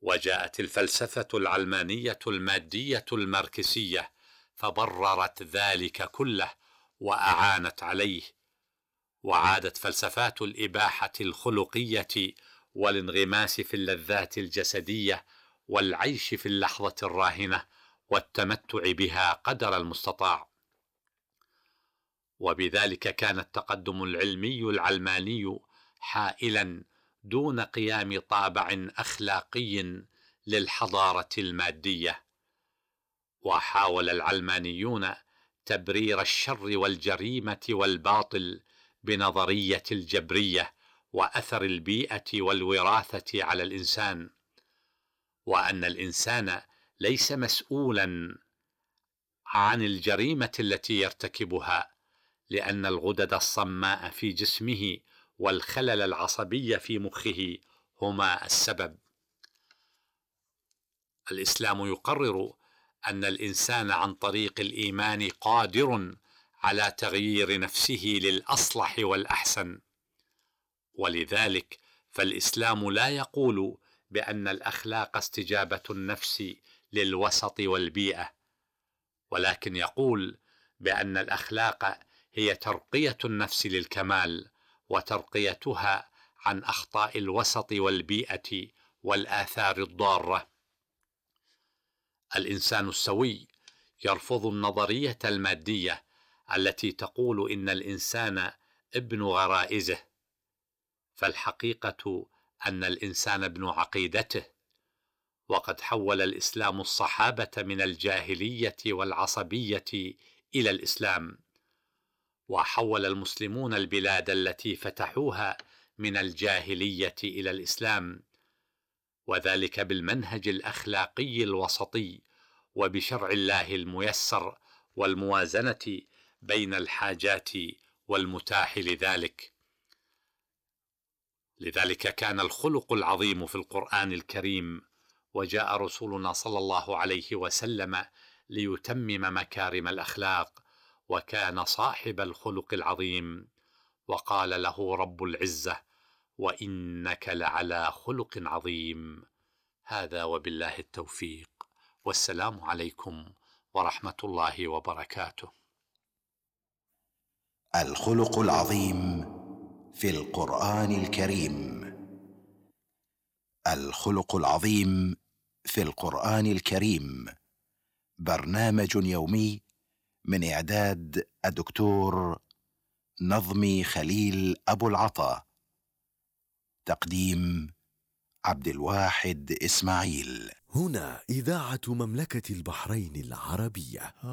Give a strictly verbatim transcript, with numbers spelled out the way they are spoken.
وجاءت الفلسفة العلمانية المادية الماركسية فبررت ذلك كله وأعانت عليه، وعادت فلسفات الإباحة الخلقية والانغماس في اللذات الجسدية والعيش في اللحظة الراهنة والتمتع بها قدر المستطاع. وبذلك كان التقدم العلمي العلماني حائلا دون قيام طابع أخلاقي للحضارة المادية. وحاول العلمانيون تبرير الشر والجريمة والباطل بنظرية الجبرية وأثر البيئة والوراثة على الإنسان، وأن الإنسان ليس مسؤولا عن الجريمة التي يرتكبها، لأن الغدد الصماء في جسمه والخلل العصبي في مخه هما السبب. الإسلام يقرر أن الإنسان عن طريق الإيمان قادر على تغيير نفسه للأصلح والأحسن، ولذلك فالإسلام لا يقول بأن الأخلاق استجابة النفس للوسط والبيئة، ولكن يقول بأن الأخلاق هي ترقية النفس للكمال وترقيتها عن أخطاء الوسط والبيئة والآثار الضارة. الإنسان السوي يرفض النظرية المادية التي تقول إن الإنسان ابن غرائزه، فالحقيقة أن الإنسان ابن عقيدته. وقد حول الإسلام الصحابة من الجاهلية والعصبية إلى الإسلام، وحول المسلمون البلاد التي فتحوها من الجاهلية إلى الإسلام، وذلك بالمنهج الأخلاقي الوسطي وبشرع الله الميسر والموازنة بين الحاجات والمتاح لذلك. لذلك كان الخلق العظيم في القرآن الكريم، وجاء رسولنا صلى الله عليه وسلم ليتمم مكارم الأخلاق، وكان صاحب الخلق العظيم، وقال له رب العزة: وإنك لعلى خلق عظيم. هذا وبالله التوفيق، والسلام عليكم ورحمة الله وبركاته. الخلق العظيم في القرآن الكريم. الخلق العظيم في القرآن الكريم برنامج يومي من إعداد الدكتور نظمي خليل أبو العطا، تقديم عبد الواحد إسماعيل. هنا إذاعة مملكة البحرين العربية.